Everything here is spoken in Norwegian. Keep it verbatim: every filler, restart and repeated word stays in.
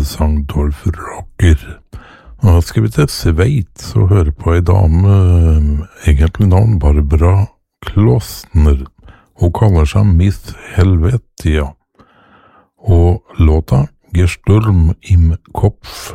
sang Dolph Rocker. Nå skal vi til Sveits og høre på ei dame, egentlig navn Barbara Klossner. Hun kaller seg Miss Helvetia, og låta Gesturm im Kopf.